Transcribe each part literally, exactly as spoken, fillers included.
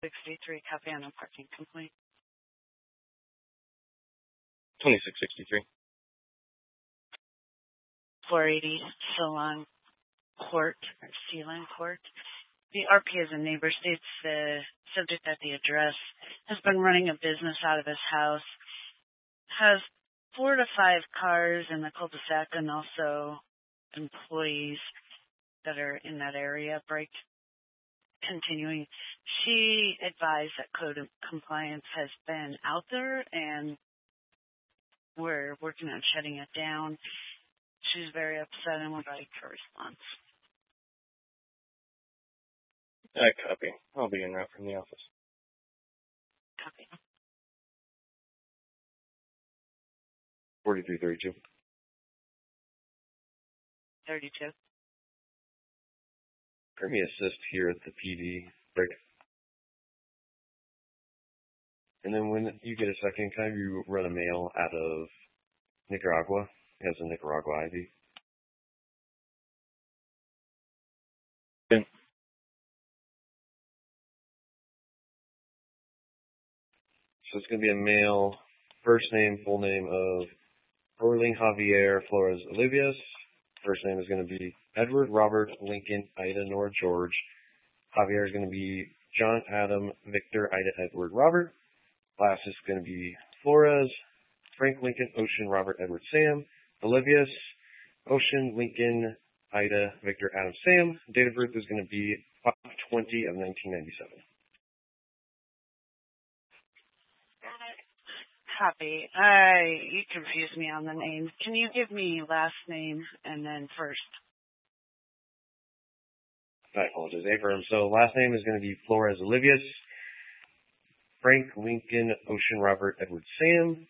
sixty-three, copy on a parking complaint. twenty-six sixty-three. four eighty Ceylon Court, or Ceylon Court. The R P is a neighbor, states the subject that the address has been running a business out of his house, has four to five cars in the cul-de-sac and also employees that are in that area. Break continuing. She advised that code of compliance has been out there and we're working on shutting it down. She's very upset and would like her response. I copy. I'll be en route from the office. Copy. forty-three thirty-two. thirty-two. Let me assist here at the P D. Break. And then when you get a second, can I have you run a mail out of Nicaragua? It has a Nicaragua I D. Okay. So it's going to be a mail, first name, full name of Orling Javier Flores Olivias. First name is going to be Edward Robert Lincoln Ida Nora George. Javier is going to be John Adam Victor Ida Edward Robert. Last is going to be Flores Frank Lincoln Ocean Robert Edward Sam. Olivias Ocean Lincoln Ida Victor Adam Sam. Date of birth is going to be five twenty of nineteen ninety-seven. Copy. I you confused me on the name. Can you give me last name and then first? I apologize, Abram. So last name is going to be Flores Olivias. Frank Lincoln Ocean Robert Edward Sam.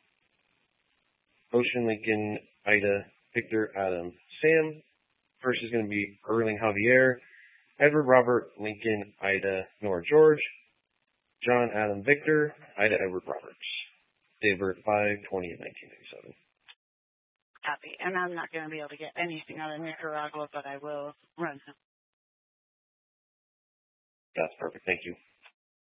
Ocean Lincoln Ida Victor Adam Sam. First is going to be Erling Javier. Edward Robert Lincoln Ida Nora George. John Adam Victor Ida Edward Roberts. Date of birth five twenty of nineteen ninety-seven. Copy. And I'm not going to be able to get anything out of Nicaragua, but I will run him. That's perfect. Thank you.